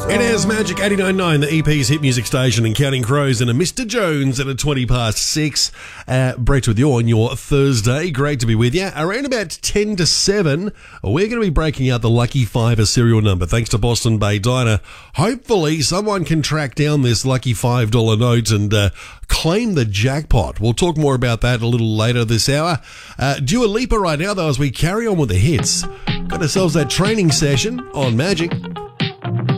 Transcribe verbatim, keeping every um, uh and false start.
It is Magic eighty-nine point nine, the E P's hit music station, and Counting Crows and a Mister Jones at a twenty past six. Uh, Brett with you on your Thursday. Great to be with you. Around about ten to seven, we're going to be breaking out the Lucky Fiver serial number, thanks to Boston Bay Diner. Hopefully someone can track down this lucky five dollar note and uh, claim the jackpot. We'll talk more about that a little later this hour. Uh, Dua Lipa right now, though, as we carry on with the hits. Got ourselves that training session on Magic.